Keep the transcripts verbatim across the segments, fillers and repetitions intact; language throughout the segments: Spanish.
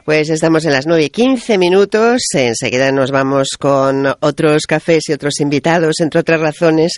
Pues estamos en las nueve y quince minutos. Enseguida nos vamos con otros cafés y otros invitados, entre otras razones,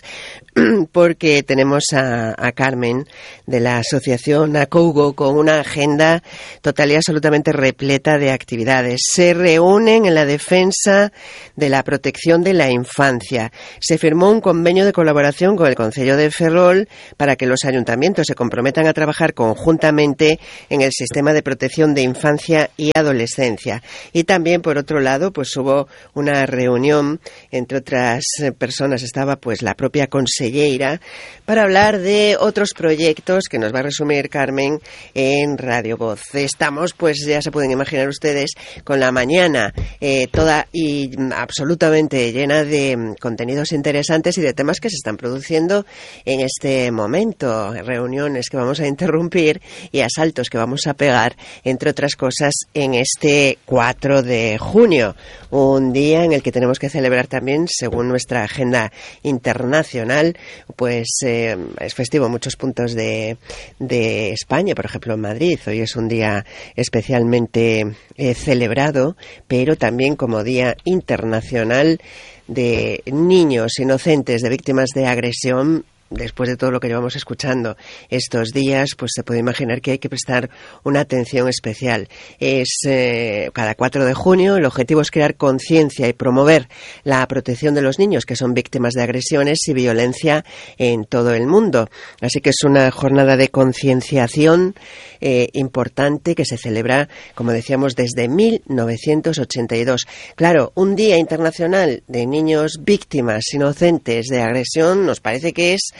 porque tenemos a, a Carmen de la asociación Acougo con una agenda total y absolutamente repleta de actividades. Se reúnen en la defensa de la protección de la infancia. Se firmó un convenio de colaboración con el Concello de Ferrol para que los ayuntamientos se comprometan a trabajar conjuntamente en el sistema de protección de infancia y adolescencia. Y también, por otro lado, pues hubo una reunión, entre otras personas estaba pues la propia consellera, para hablar de otros proyectos que nos va a resumir Carmen en Radio Voz. Estamos, pues ya se pueden imaginar ustedes, con la mañana eh, toda y absolutamente llena de contenidos interesantes y de temas que se están produciendo en este momento, reuniones que vamos a interrumpir y asaltos que vamos a pegar, entre otras cosas, en este cuatro de junio, un día en el que tenemos que celebrar también, según nuestra agenda internacional, pues eh, es festivo en muchos puntos de, de España, por ejemplo en Madrid. Hoy es un día especialmente eh, celebrado, pero también como Día Internacional de Niños Inocentes de Víctimas de Agresión. Después de todo lo que llevamos escuchando estos días, pues se puede imaginar que hay que prestar una atención especial. Es eh, cada cuatro de junio, el objetivo es crear conciencia y promover la protección de los niños que son víctimas de agresiones y violencia en todo el mundo. Así que es una jornada de concienciación eh, importante que se celebra, como decíamos, desde mil novecientos ochenta y dos. Claro, un Día Internacional de Niños Víctimas Inocentes de Agresión nos parece que es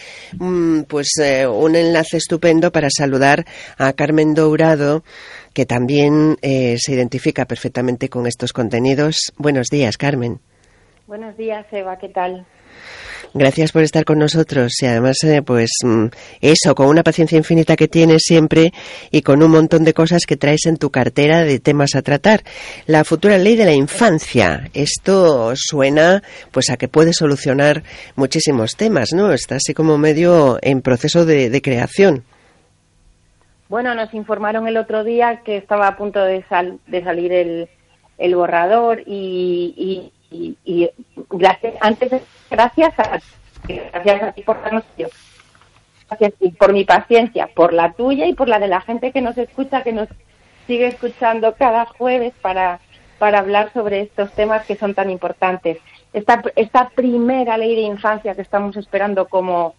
pues eh, un enlace estupendo para saludar a Carmen Dourado, que también eh, se identifica perfectamente con estos contenidos. Buenos días, Carmen. Buenos días, Eva, ¿qué tal? Gracias por estar con nosotros y además, eh, pues eso, con una paciencia infinita que tienes siempre y con un montón de cosas que traes en tu cartera de temas a tratar. La futura ley de la infancia, esto suena pues a que puede solucionar muchísimos temas, ¿no? Está así como medio en proceso de, de creación. Bueno, nos informaron el otro día que estaba a punto de, sal, de salir el, el borrador y... y Y, y gracias, antes gracias a, gracias a ti por darnos yo. Gracias y por mi paciencia, por la tuya y por la de la gente que nos escucha, que nos sigue escuchando cada jueves para, para hablar sobre estos temas que son tan importantes. Esta, esta primera ley de infancia que estamos esperando como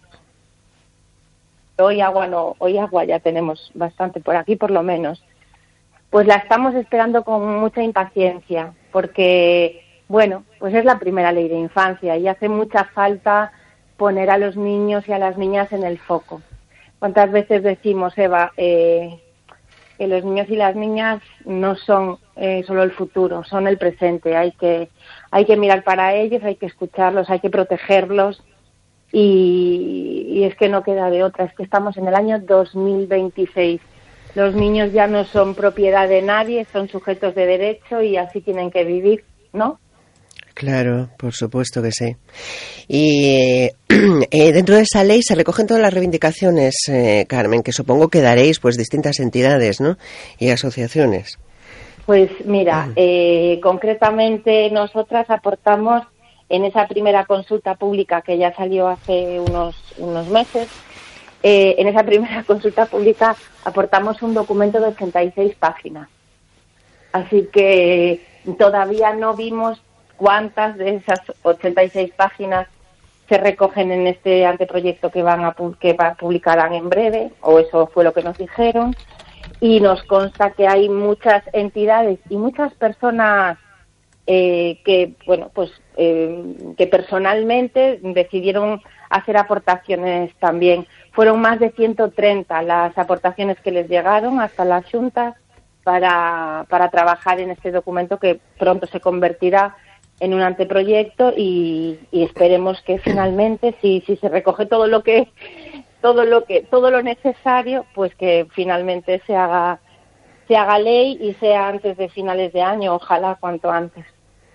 hoy agua no, hoy agua ya tenemos bastante por aquí por lo menos, pues la estamos esperando con mucha impaciencia porque bueno, pues es la primera ley de infancia y hace mucha falta poner a los niños y a las niñas en el foco. ¿Cuántas veces decimos, Eva, eh, que los niños y las niñas no son eh, solo el futuro, son el presente? Hay que, hay que mirar para ellos, hay que escucharlos, hay que protegerlos y, y es que no queda de otra, es que estamos en el año dos mil veintiséis. Los niños ya no son propiedad de nadie, son sujetos de derecho y así tienen que vivir, ¿no? Claro, por supuesto que sí. Y eh, dentro de esa ley se recogen todas las reivindicaciones, eh, Carmen, que supongo que daréis pues distintas entidades, ¿no? Y asociaciones. Pues mira, eh, concretamente nosotras aportamos en esa primera consulta pública que ya salió hace unos, unos meses, eh, en esa primera consulta pública aportamos un documento de ochenta y seis páginas. Así que todavía no vimos cuántas de esas ochenta y seis páginas se recogen en este anteproyecto que van a que publicarán en breve, o eso fue lo que nos dijeron, y nos consta que hay muchas entidades y muchas personas eh, que, bueno, pues eh, que personalmente decidieron hacer aportaciones también. Fueron más de ciento treinta las aportaciones que les llegaron hasta las juntas para, para trabajar en este documento que pronto se convertirá en un anteproyecto y, y esperemos que finalmente, si, si se recoge todo lo que todo lo que todo lo necesario, pues que finalmente se haga se haga ley y sea antes de finales de año, ojalá cuanto antes.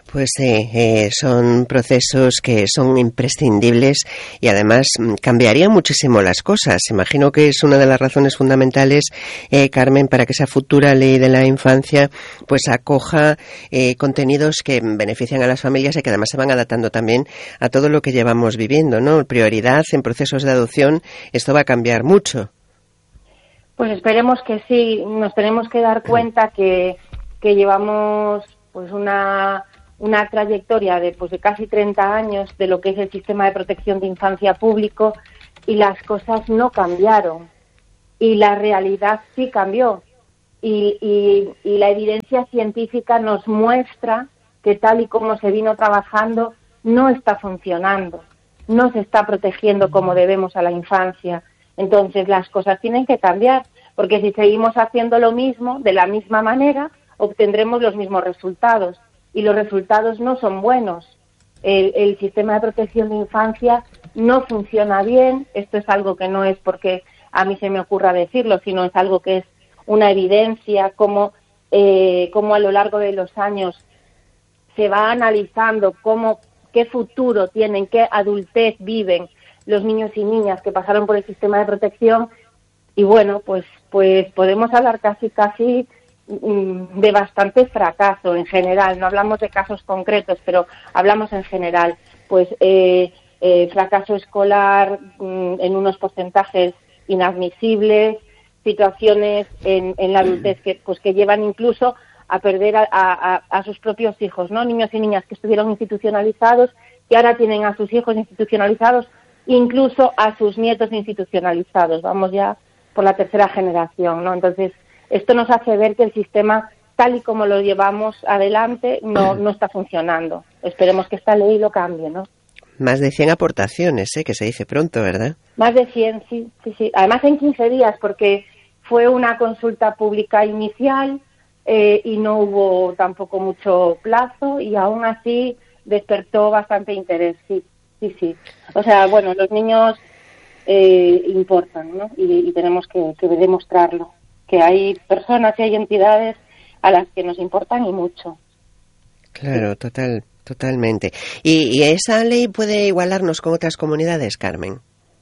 Pues eh, eh, son procesos que son imprescindibles y además cambiarían muchísimo las cosas. Imagino que es una de las razones fundamentales, eh, Carmen, para que esa futura ley de la infancia pues acoja eh, contenidos que benefician a las familias y que además se van adaptando también a todo lo que llevamos viviendo, ¿no? Prioridad en procesos de adopción, esto va a cambiar mucho. Pues esperemos que sí. Nos tenemos que dar cuenta que, que llevamos pues una una trayectoria de, pues, de casi treinta años de lo que es el sistema de protección de infancia público y las cosas no cambiaron y la realidad sí cambió y, y, y la evidencia científica nos muestra que tal y como se vino trabajando no está funcionando, no se está protegiendo como debemos a la infancia. Entonces las cosas tienen que cambiar, porque si seguimos haciendo lo mismo de la misma manera obtendremos los mismos resultados. Y los resultados no son buenos. El, el sistema de protección de infancia no funciona bien. Esto es algo que no es porque a mí se me ocurra decirlo, sino es algo que es una evidencia, como, eh, como a lo largo de los años se va analizando cómo, qué futuro tienen, qué adultez viven los niños y niñas que pasaron por el sistema de protección. Y bueno, pues, pues podemos hablar casi, casi de bastante fracaso en general. No hablamos de casos concretos, pero hablamos en general. Pues eh, eh, fracaso escolar mm, en unos porcentajes inadmisibles, situaciones en, en la adultez que, pues, que llevan incluso a perder a, a, a sus propios hijos, ¿no? Niños y niñas que estuvieron institucionalizados y ahora tienen a sus hijos institucionalizados, incluso a sus nietos institucionalizados. Vamos ya por la tercera generación, ¿no? Entonces, esto nos hace ver que el sistema, tal y como lo llevamos adelante, no, no está funcionando. Esperemos que esta ley lo cambie, ¿no? Más de cien aportaciones, ¿eh? Que se dice pronto, ¿verdad? Más de cien, sí, sí, sí. Además en quince días, porque fue una consulta pública inicial eh, y no hubo tampoco mucho plazo y aún así despertó bastante interés, sí, sí, sí. O sea, bueno, los niños eh, importan, ¿no? Y, y tenemos que, que demostrarlo. Que hay personas y hay entidades a las que nos importan y mucho. Claro, total, totalmente. ¿Y, y esa ley puede igualarnos con otras comunidades, Carmen?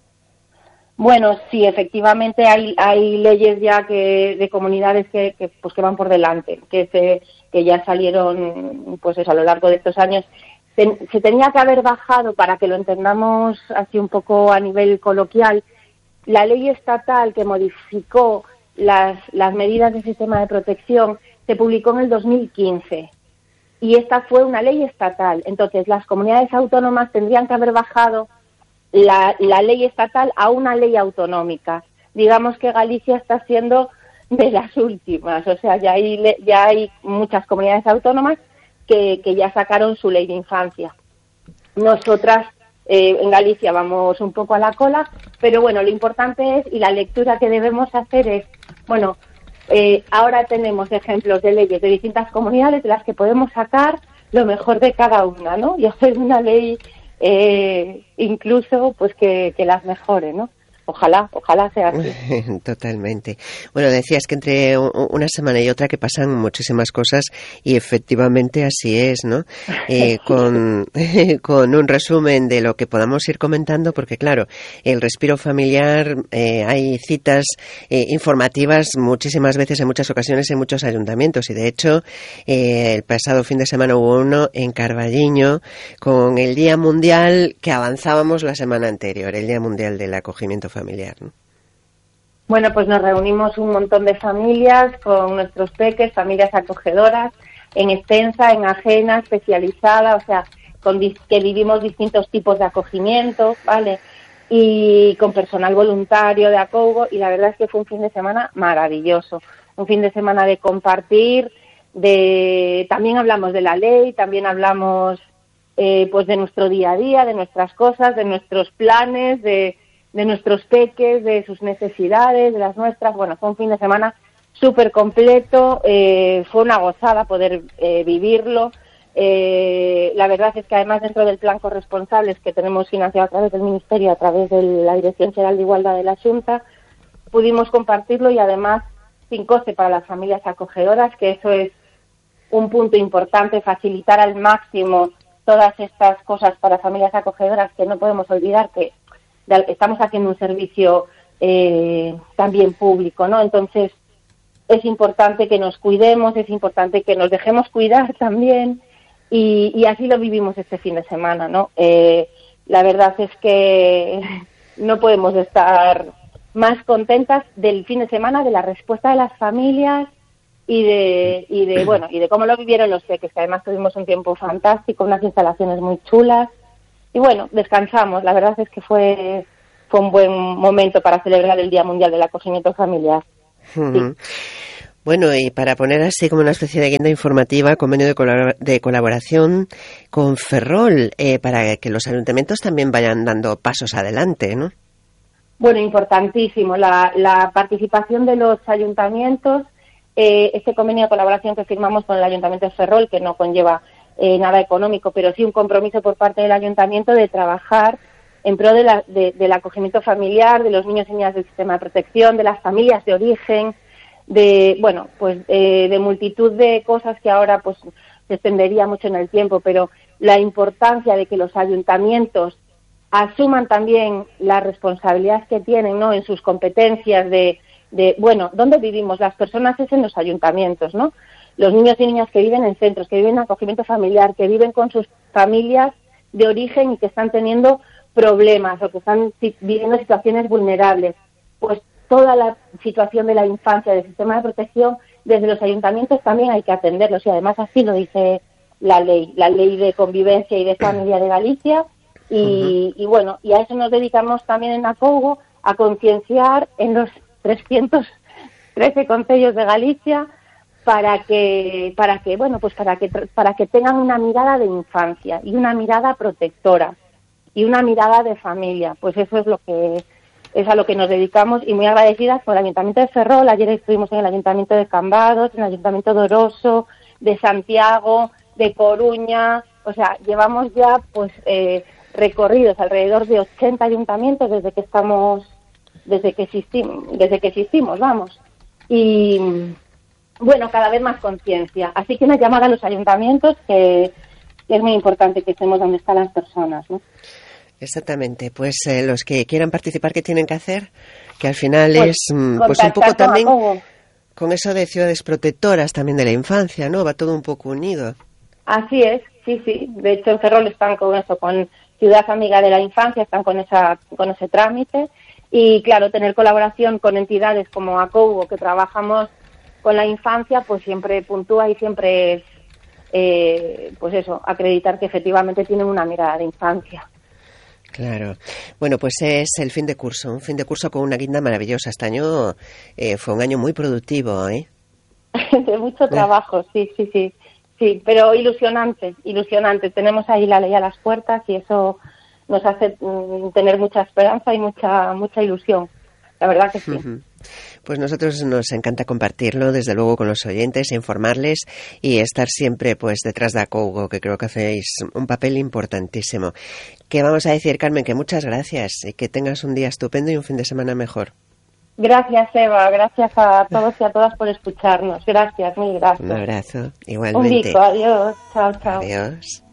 Bueno, sí, efectivamente hay hay leyes ya que de comunidades que, que pues que van por delante, que se que ya salieron pues eso, a lo largo de estos años. Se, se tenía que haber bajado, para que lo entendamos así un poco a nivel coloquial, la ley estatal que modificó Las, las medidas del sistema de protección se publicó en el dos mil quince y esta fue una ley estatal. Entonces, las comunidades autónomas tendrían que haber bajado la, la ley estatal a una ley autonómica. Digamos que Galicia está siendo de las últimas, o sea, ya hay, ya hay muchas comunidades autónomas que, que ya sacaron su ley de infancia. Nosotras Eh, en Galicia vamos un poco a la cola, pero bueno, lo importante es, y la lectura que debemos hacer es, bueno, eh, ahora tenemos ejemplos de leyes de distintas comunidades de las que podemos sacar lo mejor de cada una, ¿no? Y hacer una ley eh, incluso pues que, que las mejore, ¿no? Ojalá, ojalá sea así. Totalmente. Bueno, decías que entre una semana y otra que pasan muchísimas cosas y efectivamente así es, ¿no? Eh, con, con un resumen de lo que podamos ir comentando, porque claro, el respiro familiar, eh, hay citas eh, informativas muchísimas veces, en muchas ocasiones, en muchos ayuntamientos y de hecho eh, el pasado fin de semana hubo uno en Carballiño con el Día Mundial que avanzábamos la semana anterior, el Día Mundial del Acogimiento familiar, ¿no? Bueno, pues nos reunimos un montón de familias con nuestros peques, familias acogedoras, en extensa, en ajena, especializada, o sea, con dis- que vivimos distintos tipos de acogimiento, ¿vale? Y con personal voluntario de Acougo, y la verdad es que fue un fin de semana maravilloso, un fin de semana de compartir, de también hablamos de la ley, también hablamos eh, pues de nuestro día a día, de nuestras cosas, de nuestros planes, de de nuestros peques, de sus necesidades, de las nuestras. Bueno, fue un fin de semana súper completo, eh, fue una gozada poder eh, vivirlo. Eh, la verdad es que además dentro del plan corresponsables que tenemos financiado a través del Ministerio, a través de la Dirección General de Igualdad de la Xunta, pudimos compartirlo y además sin coste para las familias acogedoras, que eso es un punto importante, facilitar al máximo todas estas cosas para familias acogedoras, que no podemos olvidar que estamos haciendo un servicio eh, también público, ¿no? Entonces, es importante que nos cuidemos, es importante que nos dejemos cuidar también, y, y así lo vivimos este fin de semana, ¿no? Eh, la verdad es que no podemos estar más contentas del fin de semana, de la respuesta de las familias y de, y de bueno, y de cómo lo vivieron los peques, que además tuvimos un tiempo fantástico, unas instalaciones muy chulas, y bueno, descansamos. La verdad es que fue, fue un buen momento para celebrar el Día Mundial del Acogimiento Familiar. Uh-huh. Sí. Bueno, y para poner así como una especie de guinda informativa, convenio de, colabor- de colaboración con Ferrol, eh, para que los ayuntamientos también vayan dando pasos adelante, ¿no? Bueno, importantísimo, la, la participación de los ayuntamientos, eh, este convenio de colaboración que firmamos con el Ayuntamiento de Ferrol, que no conlleva eh, nada económico, pero sí un compromiso por parte del ayuntamiento de trabajar en pro de la, de, del acogimiento familiar, de los niños y niñas del sistema de protección, de las familias de origen, de, bueno, pues eh, de multitud de cosas que ahora pues se extendería mucho en el tiempo, pero la importancia de que los ayuntamientos asuman también las responsabilidades que tienen, ¿no?, en sus competencias de, de, bueno, ¿dónde vivimos? Las personas es en los ayuntamientos, ¿no? Los niños y niñas que viven en centros, que viven en acogimiento familiar, que viven con sus familias de origen y que están teniendo problemas o que están viviendo situaciones vulnerables, pues toda la situación de la infancia, del sistema de protección, desde los ayuntamientos también hay que atenderlos, y además así lo dice la ley, la ley de convivencia y de familia de Galicia, y, uh-huh. y bueno, y a eso nos dedicamos también en Acougo, a concienciar en los trescientos trece concellos de Galicia para que, para que, bueno, pues para que, para que tengan una mirada de infancia y una mirada protectora y una mirada de familia. Pues eso es lo que es a lo que nos dedicamos, y muy agradecidas con el Ayuntamiento de Ferrol. Ayer estuvimos en el Ayuntamiento de Cambados, en el Ayuntamiento de Oroso, de Santiago, de Coruña. O sea, llevamos ya pues eh, recorridos alrededor de ochenta ayuntamientos desde que estamos, desde que existimos, desde que existimos, vamos. Y bueno, cada vez más conciencia. Así que una llamada a los ayuntamientos, que, que es muy importante que estemos donde están las personas, ¿no? Exactamente, pues eh, los que quieran participar, ¿qué tienen que hacer? Que al final pues, es mm, pues un poco también con, con eso de ciudades protectoras también de la infancia, ¿no? Va todo un poco unido. Así es, sí, sí. De hecho, en Ferrol están con eso, con Ciudad Amiga de la Infancia, están con esa con ese trámite. Y claro, tener colaboración con entidades como Acougo, que trabajamos con la infancia, pues siempre puntúa y siempre es, eh, pues eso, acreditar que efectivamente tienen una mirada de infancia. Claro. Bueno, pues es el fin de curso, un fin de curso con una guinda maravillosa. Este año eh, fue un año muy productivo, ¿eh? De mucho trabajo, sí, sí, sí. Sí, pero ilusionante, ilusionante. Tenemos ahí la ley a las puertas y eso nos hace mm, tener mucha esperanza y mucha mucha ilusión. La verdad que sí. Uh-huh. Pues nosotros nos encanta compartirlo, desde luego, con los oyentes, informarles y estar siempre pues detrás de Acougo, que creo que hacéis un papel importantísimo. ¿Qué vamos a decir, Carmen? Que muchas gracias y que tengas un día estupendo y un fin de semana mejor. Gracias, Eva. Gracias a todos y a todas por escucharnos. Gracias, mil gracias. Un abrazo, igualmente. Un bico, adiós. Chao, chao. Adiós.